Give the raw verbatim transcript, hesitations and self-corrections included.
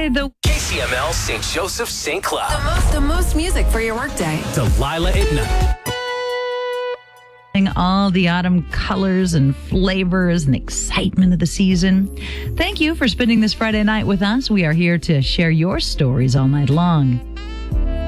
the K C M L Saint Joseph Saint Cloud. The most, the most music for your workday. Delilah at night. all the autumn colors and flavors and excitement of the season. Thank you for spending this Friday night with us. We are here to share your stories all night long.